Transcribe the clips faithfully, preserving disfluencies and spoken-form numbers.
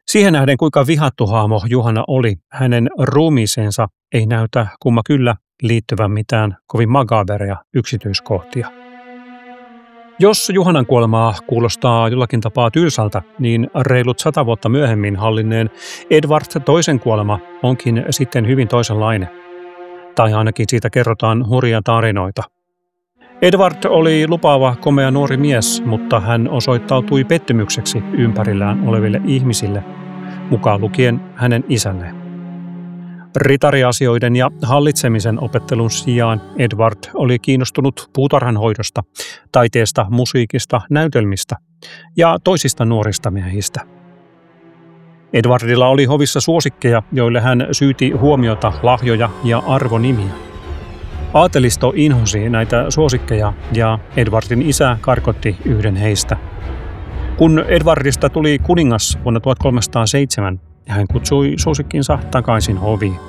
Siihen nähden, kuinka vihattu hahmo Juhana oli, hänen ruumiiseensa ei näytä kumma kyllä liittyvän mitään kovin makabereja yksityiskohtia. Jos Juhanan kuolemaa kuulostaa jollakin tapaa tylsältä, niin reilut sata vuotta myöhemmin hallinneen Edward toisen kuolema onkin sitten hyvin toisenlainen. Tai ainakin siitä kerrotaan hurjia tarinoita. Edward oli lupaava komea nuori mies, mutta hän osoittautui pettymykseksi ympärillään oleville ihmisille, mukaan lukien hänen isälleen. Ritariasioiden ja hallitsemisen opettelun sijaan Edward oli kiinnostunut puutarhanhoidosta, taiteesta, musiikista, näytelmistä ja toisista nuorista miehistä. Edwardilla oli hovissa suosikkeja, joille hän syyti huomiota, lahjoja ja arvonimiä. Aatelisto inhosi näitä suosikkeja ja Edwardin isä karkotti yhden heistä. Kun Edwardista tuli kuningas vuonna tuhatkolmesataaseitsemän, hän kutsui suosikkinsa takaisin hoviin.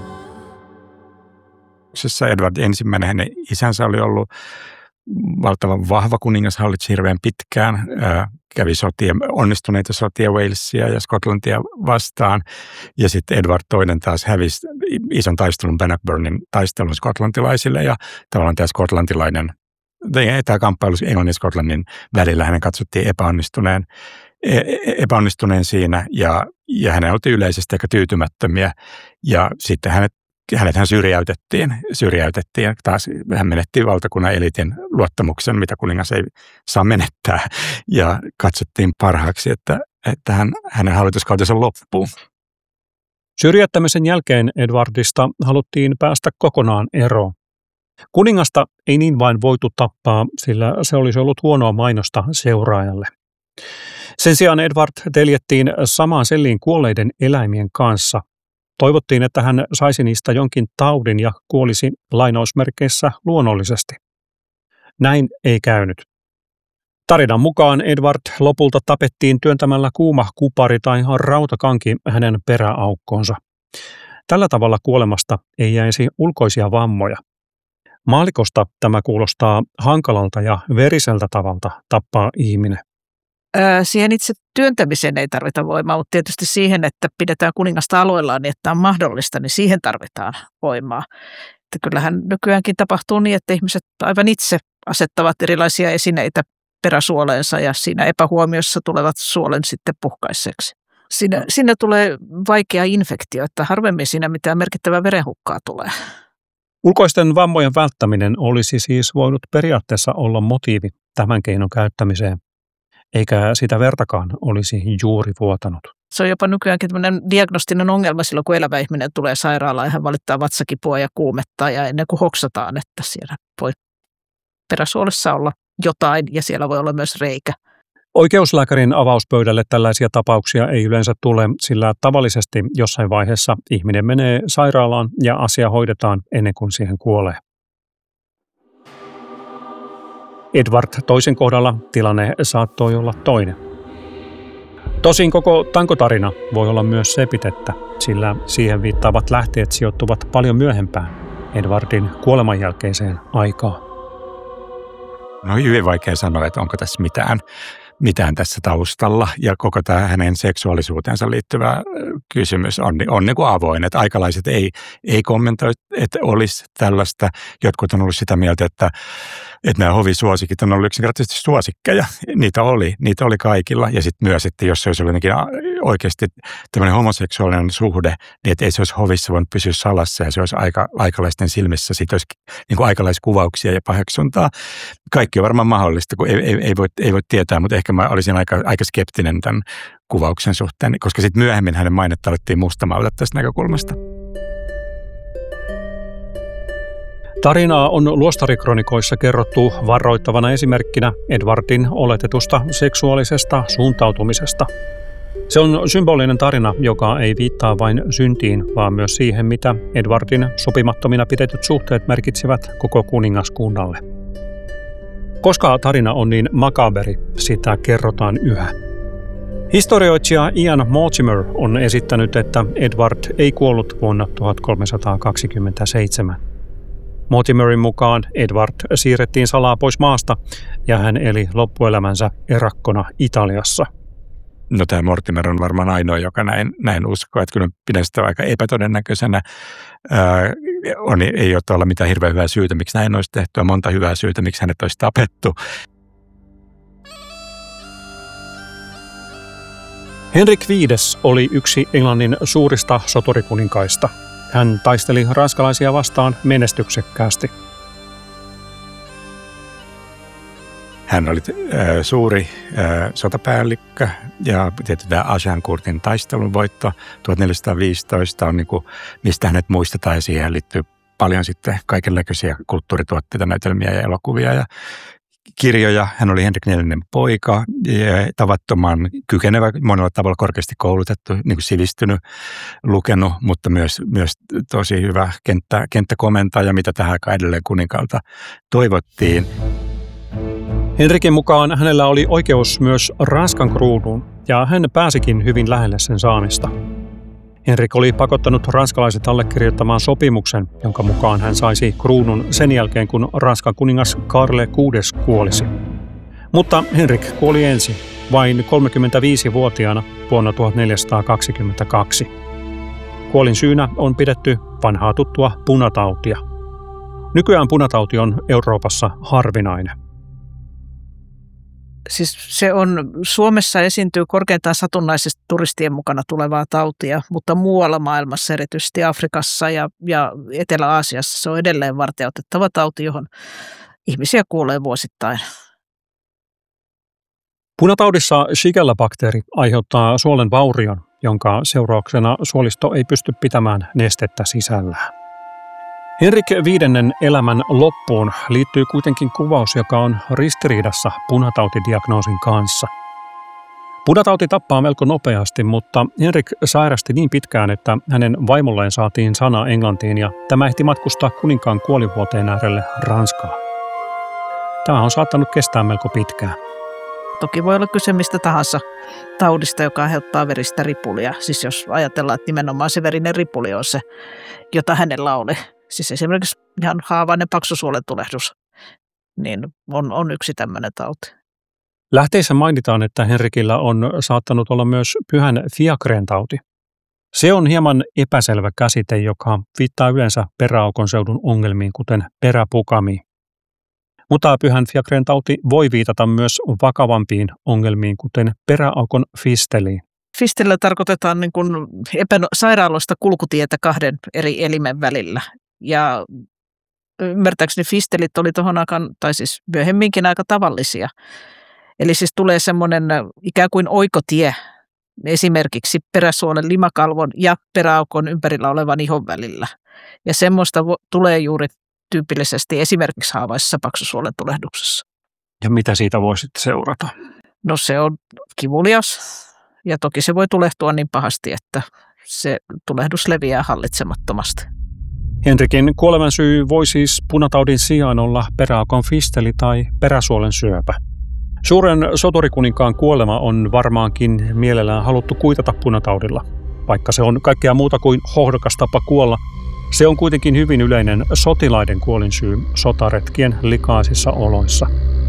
Edward ensimmäinen, hänen isänsä oli ollut valtavan vahva kuningas, hallitsi hirveän pitkään, kävi sotia, onnistuneita sotia Walesia ja Skotlantia vastaan. Ja sitten Edward toinen taas hävisi ison taistelun Bannockburnin taistelun skotlantilaisille ja tavallaan tämä skotlantilainen, tämä kamppailu Englannin ja Skotlannin välillä hänen katsottiin epäonnistuneen, epäonnistuneen siinä ja, ja hänen oltiin yleisesti aika tyytymättömiä ja sitten hänet Hänethän syrjäytettiin, syrjäytettiin. Taas hän menetti valtakunnan elitin luottamuksen, mitä kuningas ei saa menettää. Ja katsottiin parhaaksi, että, että hän, hänen hallituskautensa loppuu. Syrjäyttämisen jälkeen Edwardista haluttiin päästä kokonaan eroon. Kuningasta ei niin vain voitu tappaa, sillä se olisi ollut huonoa mainosta seuraajalle. Sen sijaan Edward teljettiin samaan selliin kuolleiden eläimien kanssa. Toivottiin, että hän saisi niistä jonkin taudin ja kuolisi lainausmerkeissä luonnollisesti. Näin ei käynyt. Tarinan mukaan Edward lopulta tapettiin työntämällä kuuma kupari tai rautakanki hänen peräaukkoonsa. Tällä tavalla kuolemasta ei jäisi ulkoisia vammoja. Maallikosta tämä kuulostaa hankalalta ja veriseltä tavalta tappaa ihminen. Siihen itse työntämiseen ei tarvita voimaa, mutta tietysti siihen, että pidetään kuningasta aloillaan niin, että on mahdollista, niin siihen tarvitaan voimaa. Että kyllähän nykyäänkin tapahtuu niin, että ihmiset aivan itse asettavat erilaisia esineitä peräsuoleensa ja siinä epähuomiossa tulevat suolen sitten puhkaiseksi. Siinä, siinä tulee vaikea infektio, että harvemmin siinä mitään merkittävää verenhukkaa tulee. Ulkoisten vammojen välttäminen olisi siis voinut periaatteessa olla motiivi tämän keinon käyttämiseen. Eikä sitä vertakaan olisi juuri vuotanut. Se on jopa nykyäänkin tämmöinen diagnostinen ongelma silloin, kun elävä ihminen tulee sairaalaan ja hän valittaa vatsakipua ja kuumetta ja ennen kuin hoksataan, että siellä voi peräsuolessa olla jotain ja siellä voi olla myös reikä. Oikeuslääkärin avauspöydälle tällaisia tapauksia ei yleensä tule, sillä tavallisesti jossain vaiheessa ihminen menee sairaalaan ja asia hoidetaan ennen kuin siihen kuolee. Edward toisen kohdalla tilanne saattoi olla toinen. Tosin koko tankotarina voi olla myös sepitettä, sillä siihen viittaavat lähteet sijoittuvat paljon myöhempään, Edwardin kuoleman jälkeiseen aikaan. No hyvin vaikea sanoa, että onko tässä mitään, mitään tässä taustalla ja koko tämä hänen seksuaalisuuteensa liittyvä kysymys on, on niin kuin avoin, että aikalaiset ei, ei kommentoi, että olisi tällaista. Jotkut on ollut sitä mieltä, että, että nämä hovisuosikit on ollut yksinkertaisesti suosikkeja. Niitä oli, niitä oli kaikilla ja sitten myös, että jos se olisi ollut oikeasti tämmöinen homoseksuaalinen suhde, niin että ei se olisi hovissa voinut pysyä salassa ja se olisi aika, aikalaisten silmissä, siitä olisi niin kuin aikalaiskuvauksia ja paheksuntaa. Kaikki on varmaan mahdollista, kun ei, ei, ei, voi, ei voi tietää, mutta ehkä mä olisin aika, aika skeptinen tämän kuvauksen suhteen, koska sitten myöhemmin hänen mainetta alettiin mustamaalata tästä näkökulmasta. Tarinaa on luostarikronikoissa kerrottu varoittavana esimerkkinä Edwardin oletetusta seksuaalisesta suuntautumisesta. Se on symbolinen tarina, joka ei viittaa vain syntiin, vaan myös siihen, mitä Edwardin sopimattomina pidetyt suhteet merkitsivät koko kuningaskunnalle. Koska tarina on niin makaberi, sitä kerrotaan yhä. Historioitsija Ian Mortimer on esittänyt, että Edward ei kuollut vuonna tuhatkolmesataakaksikymmentäseitsemän. Mortimerin mukaan Edward siirrettiin salaa pois maasta ja hän eli loppuelämänsä erakkona Italiassa. No tämä Mortimer on varmaan ainoa, joka näin, näin uskoo, että kyllä pidän sitä aika epätodennäköisenä. Ää, on, ei ole olla mitään hirveän hyvää syytä, miksi näin olisi tehty, ja monta hyvää syytä, miksi hänet olisi tapettu. Henrik viides oli yksi Englannin suurista soturikuninkaista. Hän taisteli ranskalaisia vastaan menestyksekkäästi. Hän oli äh, suuri äh, sotapäällikkö ja tietysti tämä Agincourtin taistelun voitto tuhatneljäsataaviisitoista on niin kuin, mistä hänet muistetaan ja siihen liittyy paljon sitten kaikenlaisia kulttuurituotteita, näytelmiä ja elokuvia ja kirjoja. Hän oli Henrik neljännen poika, ja tavattoman kykenevä, monella tavalla korkeasti koulutettu, niin kuin sivistynyt, lukenut, mutta myös, myös tosi hyvä kenttä, kenttäkomentaja, mitä tähän aikaan edelleen kuninkaalta toivottiin. Henrikin mukaan hänellä oli oikeus myös Ranskan kruunuun, ja hän pääsikin hyvin lähelle sen saamista. Henrik oli pakottanut ranskalaiset allekirjoittamaan sopimuksen, jonka mukaan hän saisi kruunun sen jälkeen, kun Ranskan kuningas Karle kuudes kuolisi. Mutta Henrik kuoli ensin, vain kolmekymmentäviisivuotiaana vuonna tuhatneljäsataakaksikymmentäkaksi. Kuolin syynä on pidetty vanhaa tuttua punatautia. Nykyään punatauti on Euroopassa harvinainen. Siis se on, Suomessa esiintyy korkeintaan satunnaisesti turistien mukana tulevaa tautia, mutta muualla maailmassa, erityisesti Afrikassa ja, ja Etelä-Aasiassa, se on edelleen varteutettava tauti, johon ihmisiä kuolee vuosittain. Punataudissa Shigella-bakteeri aiheuttaa suolen vaurion, jonka seurauksena suolisto ei pysty pitämään nestettä sisällään. Henrik viidennen elämän loppuun liittyy kuitenkin kuvaus, joka on ristiriidassa punatautidiagnoosin kanssa. Punatauti tappaa melko nopeasti, mutta Henrik sairasti niin pitkään, että hänen vaimolleen saatiin sana Englantiin ja tämä ehti matkustaa kuninkaan kuolivuoteen äärelle Ranskaan. Tämä on saattanut kestää melko pitkään. Toki voi olla kyse mistä tahansa taudista, joka aiheuttaa veristä ripulia. Siis jos ajatellaan, että nimenomaan se verinen ripuli on se, jota hänellä oli. Siis esimerkiksi ihan haavainen paksusuolentulehdus, niin on, on yksi tämmöinen tauti. Lähteissä mainitaan, että Henrikillä on saattanut olla myös pyhän Fiacren tauti. Se on hieman epäselvä käsite, joka viittaa yleensä peräaukon seudun ongelmiin, kuten peräpukamiin. Mutta pyhän Fiacren tauti voi viitata myös vakavampiin ongelmiin, kuten peräaukon fisteliin. Fistellä tarkoitetaan niin kuin epä- sairaaloista kulkutietä kahden eri elimen välillä. Ja ymmärtääkseni fistelit oli tuohon aikaan, tai siis myöhemminkin aika tavallisia. Eli siis tulee semmoinen ikään kuin oikotie esimerkiksi peräsuolen limakalvon ja peräaukon ympärillä olevan ihon välillä. Ja semmoista vo- tulee juuri tyypillisesti esimerkiksi haavaisessa paksusuolentulehduksessa. Ja mitä siitä voi sitten seurata? No se on kivulias ja toki se voi tulehtua niin pahasti, että se tulehdus leviää hallitsemattomasti. Henrikin kuoleman syy voi siis punataudin sijaan olla peräaukon fisteli tai peräsuolen syöpä. Suuren soturikuninkaan kuolema on varmaankin mielellään haluttu kuitata punataudilla. Vaikka se on kaikkea muuta kuin hohdokas tapa kuolla, se on kuitenkin hyvin yleinen sotilaiden kuolinsyy sotaretkien likaisissa oloissa.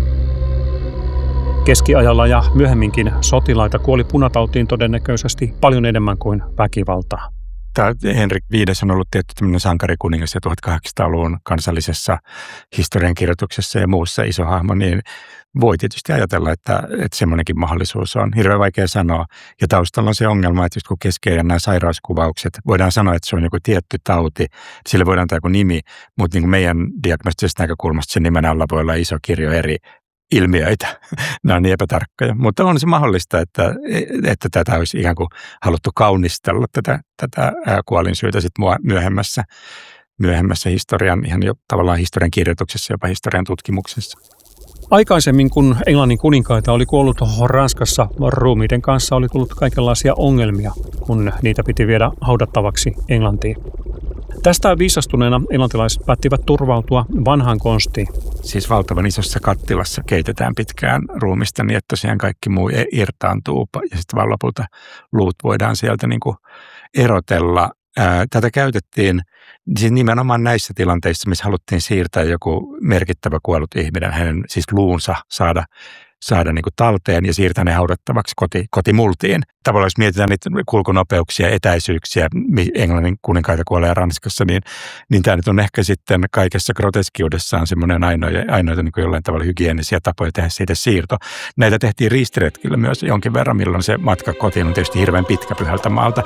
Keskiajalla ja myöhemminkin sotilaita kuoli punatautiin todennäköisesti paljon enemmän kuin väkivaltaa. Tämä Henrik viides on ollut tietty tämmöinen sankarikuningas ja tuhatkahdeksansataaluvun kansallisessa historiankirjoituksessa ja muussa iso hahmo, niin voi tietysti ajatella, että, että semmoinenkin mahdollisuus on hirveän vaikea sanoa. Ja taustalla on se ongelma, että just kun keskeinen nämä sairauskuvaukset, voidaan sanoa, että se on joku tietty tauti, sille voidaan antaa joku nimi, mutta niin kuin meidän diagnostisesta näkökulmasta sen nimen alla voi olla iso kirjo eri ilmiöitä. Nämä on niin epätarkkoja, mutta on se mahdollista, että, että tätä olisi ikään kuin haluttu kaunistella, tätä, tätä kuolinsyytä sitten myöhemmässä, myöhemmässä historian, ihan jo tavallaan historian kirjoituksessa, jopa historian tutkimuksessa. Aikaisemmin, kun Englannin kuninkaita oli kuollut Ranskassa, ruumiiden kanssa oli tullut kaikenlaisia ongelmia, kun niitä piti viedä haudattavaksi Englantiin. Tästä viisastuneena englantilaiset päättivät turvautua vanhaan konstiin. Siis valtavan isossa kattilassa keitetään pitkään ruumista niin, että tosiaan kaikki muu irtaantuu ja sitten vaan lopulta luut voidaan sieltä niin kuin erotella. Tätä käytettiin siis nimenomaan näissä tilanteissa, missä haluttiin siirtää joku merkittävä kuollut ihminen, hänen siis luunsa saada saada niin kuin talteen ja siirtää ne haudattavaksi koti, kotimultiin. Tavallaan jos mietitään niitä kulkunopeuksia, etäisyyksiä, Englannin kuninkaita kuolee Ranskassa, niin, niin tämä nyt on ehkä sitten kaikessa groteskiudessaan semmoinen ainoa, ainoita niin kuin jollain tavalla hygienisiä tapoja tehdä siitä siirto. Näitä tehtiin ristiretkillä myös jonkin verran, milloin se matka kotiin on tietysti hirveän pitkä Pyhältä maalta.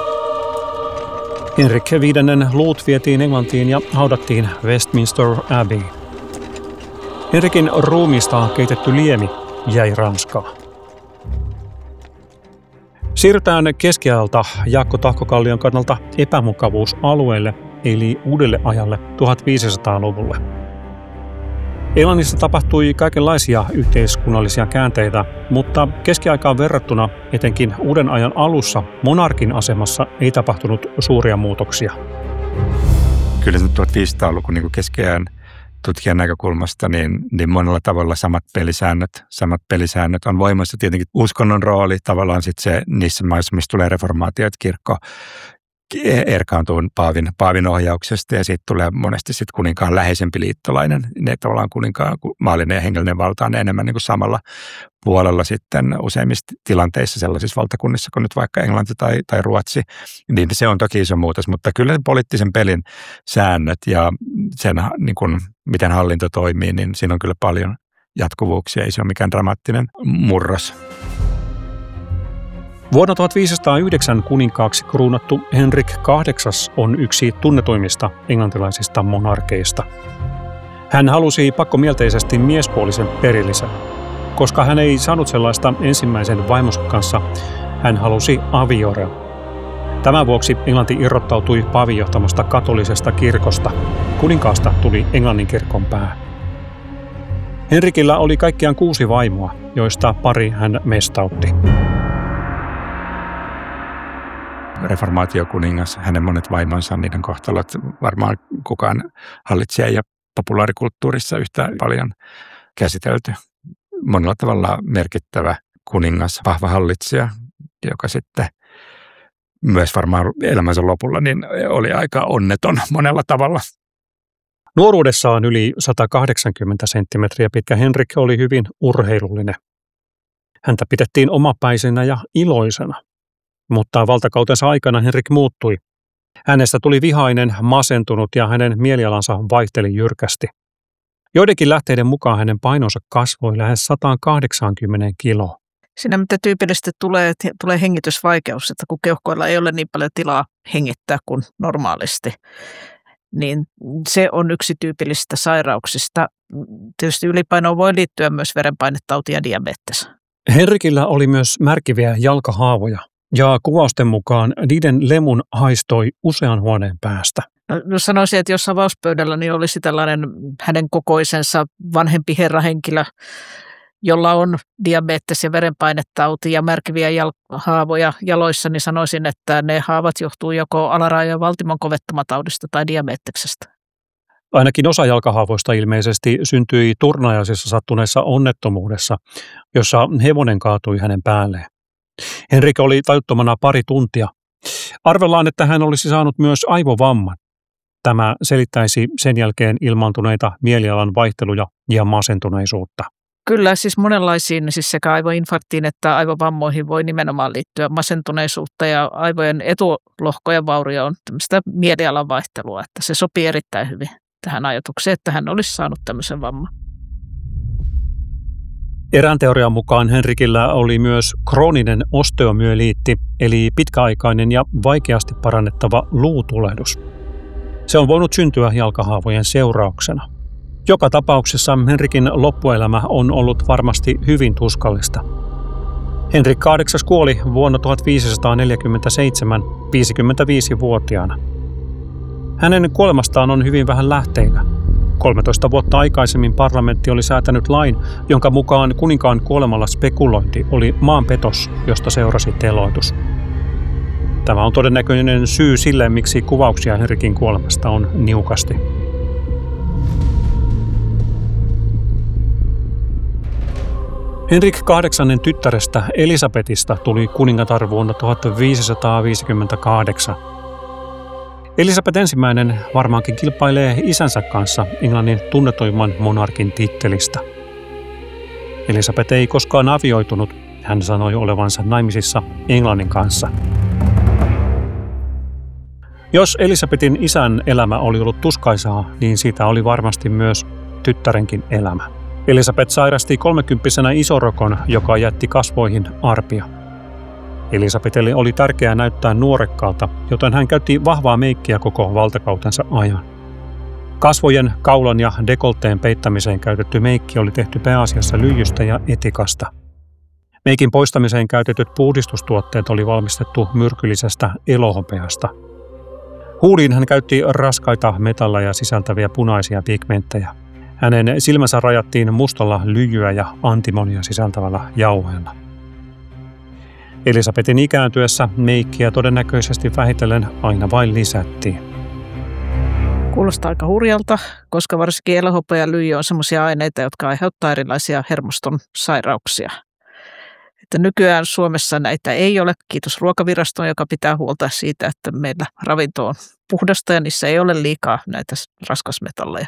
Henrik viidennen luut vietiin Englantiin ja haudattiin Westminster Abbey. Henrikin ruumiista keitetty liemi jäi Ranskaan. Siirrytään keskiajalta Jaakko Tahkokallion kannalta epämukavuusalueelle, eli uudelle ajalle tuhatviisisataaluvulle. Englannissa tapahtui kaikenlaisia yhteiskunnallisia käänteitä, mutta keskiaikaan verrattuna etenkin uuden ajan alussa monarkin asemassa ei tapahtunut suuria muutoksia. Kyllä se tuhatviisisataaluku niin kuin keskiajan tutkijan näkökulmasta, niin, niin monella tavalla samat pelisäännöt, samat pelisäännöt on voimassa. Tietenkin uskonnon rooli, tavallaan sitten se niissä maissa, missä tulee reformaatio, että kirkko erkaantuu paavin, paavin ohjauksesta ja siitä tulee monesti sitten kuninkaan läheisempi liittolainen. Ne tavallaan kuninkaan maallinen ja hengellinen valta on enemmän niin kuin samalla puolella sitten useimmissa tilanteissa sellaisissa valtakunnissa kuin nyt vaikka Englanti tai, tai Ruotsi. Niin se on toki iso muutos, mutta kyllä poliittisen pelin säännöt ja sen, niin kuin, miten hallinto toimii, niin siinä on kyllä paljon jatkuvuuksia. Ei se ole mikään dramaattinen murros. Vuonna tuhatviisisataayhdeksän kuninkaaksi kruunattu Henrik kahdeksas on yksi tunnetuimmista englantilaisista monarkeista. Hän halusi pakkomielteisesti miespuolisen perillisen. Koska hän ei saanut sellaista ensimmäisen vaimonsa kanssa, hän halusi avioeron. Tämän vuoksi Englanti irrottautui paavin johtamasta katolisesta kirkosta. Kuninkaasta tuli Englannin kirkon pää. Henrikillä oli kaikkiaan kuusi vaimoa, joista pari hän mestautti. Reformaatiokuningas, hänen monet vaimonsa, niiden kohtalot, varmaan kukaan hallitsija ja populaarikulttuurissa yhtä paljon käsitelty. Monella tavalla merkittävä kuningas, vahva hallitsija, joka sitten myös varmaan elämänsä lopulla niin oli aika onneton monella tavalla. Nuoruudessaan yli sata kahdeksankymmentä senttimetriä pitkä Henrik oli hyvin urheilullinen. Häntä pidettiin omapäisenä ja iloisena. Mutta valtakautensa aikana Henrik muuttui. Hänestä tuli vihainen, masentunut ja hänen mielialansa vaihteli jyrkästi. Joidenkin lähteiden mukaan hänen painonsa kasvoi lähes sata kahdeksankymmentä kiloa. Siinä mitä tyypillisesti tulee, tulee hengitysvaikeus, että kun keuhkoilla ei ole niin paljon tilaa hengittää kuin normaalisti, niin se on yksi tyypillisistä sairauksista. Tietysti ylipainoon voi liittyä myös verenpainetauti ja diabetes. Henrikillä oli myös märkiviä jalkahaavoja. Ja kuvausten mukaan niiden lemun haistoi usean huoneen päästä. No, sanoisin, että jos avauspöydällä niin olisi tällainen hänen kokoisensa vanhempi herrahenkilö, jolla on diabetes ja verenpainetauti ja märkiviä jal- haavoja jaloissa, niin sanoisin, että ne haavat johtuu joko alarajojen valtimon kovettumataudista tai diabeteksestä. Ainakin osa jalkahaavoista ilmeisesti syntyi turnajaisissa sattuneessa onnettomuudessa, jossa hevonen kaatui hänen päälleen. Henrik oli tajuttomana pari tuntia. Arvellaan, että hän olisi saanut myös aivovamman. Tämä selittäisi sen jälkeen ilmaantuneita mielialan vaihteluja ja masentuneisuutta. Kyllä, siis monenlaisiin, siis sekä aivoinfarktiin että aivovammoihin voi nimenomaan liittyä masentuneisuutta ja aivojen etulohkojen vaurio on tämmöistä mielialan vaihtelua, että se sopii erittäin hyvin tähän ajatukseen, että hän olisi saanut tämmöisen vamman. Erään teorian mukaan Henrikillä oli myös krooninen osteomyeliitti, eli pitkäaikainen ja vaikeasti parannettava luutulehdus. Se on voinut syntyä jalkahaavojen seurauksena. Joka tapauksessa Henrikin loppuelämä on ollut varmasti hyvin tuskallista. Henrik kahdeksas kuoli vuonna tuhatviisisataaneljäkymmentäseitsemän viisikymmentäviisivuotiaana. Hänen kuolemastaan on hyvin vähän lähteitä. kolmetoista vuotta aikaisemmin parlamentti oli säätänyt lain, jonka mukaan kuninkaan kuolemalla spekulointi oli maanpetos, josta seurasi teloitus. Tämä on todennäköinen syy sille, miksi kuvauksia Henrikin kuolemasta on niukasti. Henrik kahdeksannen tyttärestä Elisabetista tuli kuningatar vuonna tuhatviisisataaviisikymmentäkahdeksan. Elisabeth ensimmäinen varmaankin kilpailee isänsä kanssa Englannin tunnetuimman monarkin tittelistä. Elisabeth ei koskaan avioitunut. Hän sanoi olevansa naimisissa Englannin kanssa. Jos Elisabetin isän elämä oli ollut tuskaisaa, niin siitä oli varmasti myös tyttärenkin elämä. Elisabeth sairasti kolmekymppisenä isorokon, joka jätti kasvoihin arpia. Elisabetille oli tärkeää näyttää nuorekkaalta, joten hän käytti vahvaa meikkiä koko valtakautensa ajan. Kasvojen, kaulan ja dekolteen peittämiseen käytetty meikki oli tehty pääasiassa lyijystä ja etikasta. Meikin poistamiseen käytetyt puhdistustuotteet oli valmistettu myrkyllisestä elohopeasta. Huuliin hän käytti raskaita metalleja sisältäviä punaisia pigmenttejä. Hänen silmänsä rajattiin mustalla lyijyä ja antimonia sisältävällä jauheella. Elisabetin ikääntyessä meikkiä todennäköisesti vähitellen aina vain lisättiin. Kuulostaa aika hurjalta, koska varsinkin elohopea ja lyijy on sellaisia aineita, jotka aiheuttaa erilaisia hermoston sairauksia. Että nykyään Suomessa näitä ei ole, kiitos Ruokaviraston, joka pitää huolta siitä, että meillä ravinto on puhdasta ja niissä ei ole liikaa näitä raskasmetalleja.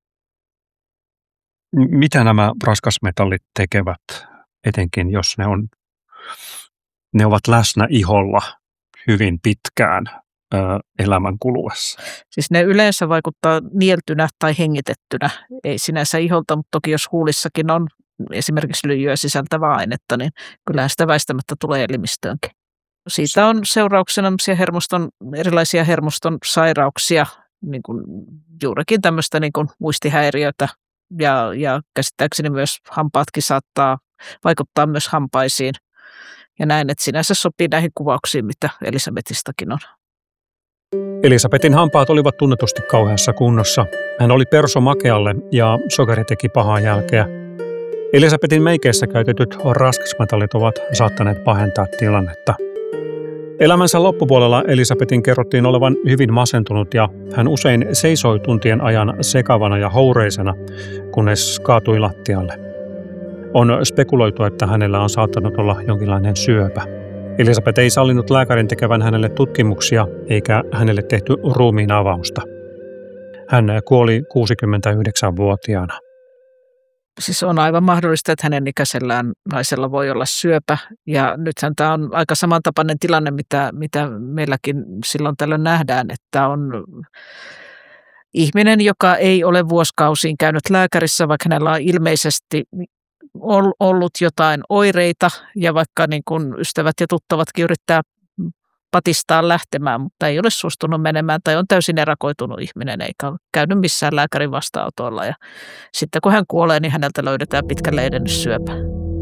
Mitä nämä raskasmetallit tekevät, etenkin jos ne, on, ne ovat läsnä iholla hyvin pitkään ö, elämän kuluessa? Siis ne yleensä vaikuttaa nieltynä tai hengitettynä, ei sinänsä iholta, mutta toki jos huulissakin on esimerkiksi lyijyä sisältävää ainetta, niin kyllähän sitä väistämättä tulee elimistöönkin. Siitä on seurauksena hermoston, erilaisia hermoston sairauksia, niin kuin juurikin tämmöistä niin kuin muistihäiriötä ja, ja käsittääkseni myös hampaatkin saattaa vaikuttaa myös hampaisiin. Ja näin, että sinänsä sopii näihin kuvauksiin, mitä Elisabetistakin on. Elisabetin hampaat olivat tunnetusti kauheassa kunnossa. Hän oli perso makealle ja sokeri teki pahaa jälkeä. Elisabetin meikeissä käytetyt raskasmetallit ovat saattaneet pahentaa tilannetta. Elämänsä loppupuolella Elisabetin kerrottiin olevan hyvin masentunut ja hän usein seisoi tuntien ajan sekavana ja houreisena, kunnes kaatui lattialle. On spekuloitu, että hänellä on saattanut olla jonkinlainen syöpä. Elisabeth ei sallinut lääkärin tekevän hänelle tutkimuksia eikä hänelle tehty ruumiin avausta. Hän kuoli kuusikymmentäyhdeksänvuotiaana. Siis on aivan mahdollista, että hänen ikäisellään naisella voi olla syöpä. Ja nythän tämä on aika samantapainen tilanne, mitä, mitä meilläkin silloin tällöin nähdään, että on ihminen, joka ei ole vuosikausiin käynyt lääkärissä, vaikka hänellä on ilmeisesti ollut jotain oireita ja vaikka niin kuin ystävät ja tuttavatkin yrittää patistaa lähtemään, mutta ei ole suostunut menemään tai on täysin erakoitunut ihminen eikä ole käynyt missään lääkärin vastaanotolla. Ja sitten kun hän kuolee, niin häneltä löydetään pitkälle edennyt syöpä.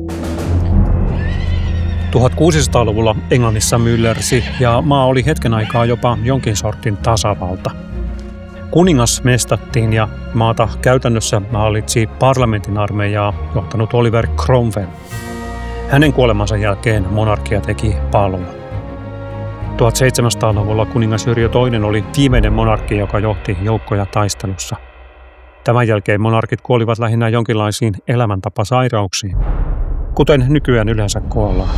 tuhatkuusisataaluvulla Englannissa myllersi ja maa oli hetken aikaa jopa jonkin sortin tasavalta. Kuningas mestattiin ja maata käytännössä hallitsi parlamentin armeijaa johtanut Oliver Cromwell. Hänen kuolemansa jälkeen monarkia teki paluun. tuhatseitsemänsataaluvulla kuningas Yrjö toinen oli viimeinen monarkki, joka johti joukkoja taistelussa. Tämän jälkeen monarkit kuolivat lähinnä jonkinlaisiin elämäntapasairauksiin, kuten nykyään yleensä kuollaan.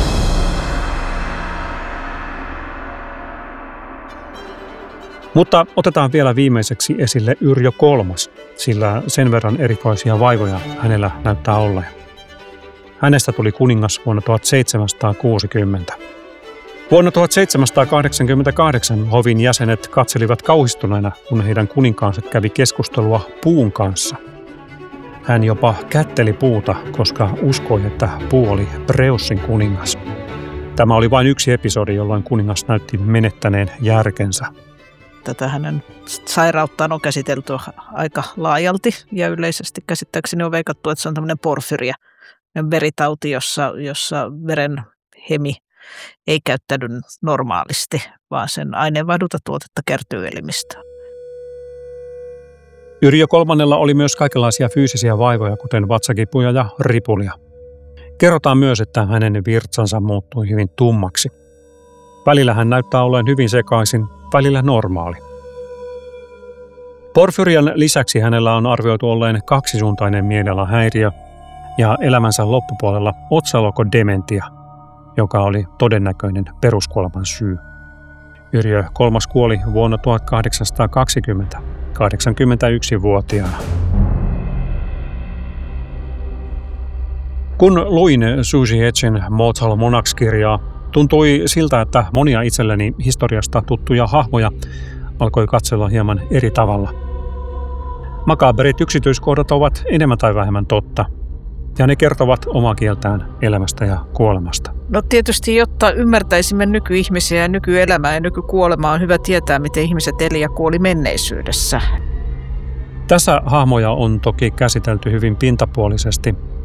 Mutta otetaan vielä viimeiseksi esille Yrjö kolmas, sillä sen verran erikoisia vaivoja hänellä näyttää olleen. Hänestä tuli kuningas vuonna tuhatseitsemänsataakuusikymmentä. Vuonna tuhatseitsemänsataakahdeksankymmentäkahdeksan hovin jäsenet katselivat kauhistuneena, kun heidän kuninkaansa kävi keskustelua puun kanssa. Hän jopa kätteli puuta, koska uskoi, että puu oli Preussin kuningas. Tämä oli vain yksi episodi, jolloin kuningas näytti menettäneen järkensä. Tätä hänen sairauttaan on käsitelty aika laajalti ja yleisesti käsittääkseni on veikattu, että se on tämmöinen porfyria, veritauti, jossa, jossa veren hemi ei käyttäydy normaalisti, vaan sen aineenvaihdunta-tuotetta kertyy elimistöön. Yrjö kolmannella oli myös kaikenlaisia fyysisiä vaivoja, kuten vatsakipuja ja ripulia. Kerrotaan myös, että hänen virtsansa muuttui hyvin tummaksi. Välillä hän näyttää olleen hyvin sekaisin, välillä normaali. Porfyrian lisäksi hänellä on arvioitu olleen kaksisuuntainen mielialahäiriö ja elämänsä loppupuolella otsalokodementia, joka oli todennäköinen peruskuoleman syy. Yrjö kolmas kuoli vuonna tuhatkahdeksansataakaksikymmentä, kahdeksankymmentäyksivuotiaana. Kun luin Susie Etchin Mortal Monarchs-kirjaa, tuntui siltä, että monia itselleni historiasta tuttuja hahmoja alkoi katsella hieman eri tavalla. Makaberit yksityiskohdat ovat enemmän tai vähemmän totta, ja ne kertovat omaa kieltään elämästä ja kuolemasta. No tietysti, jotta ymmärtäisimme nykyihmisiä ja nykyelämää ja nykykuolemaa, on hyvä tietää, miten ihmiset eli ja kuoli menneisyydessä. Tässä hahmoja on toki käsitelty hyvin pintapuolisesti,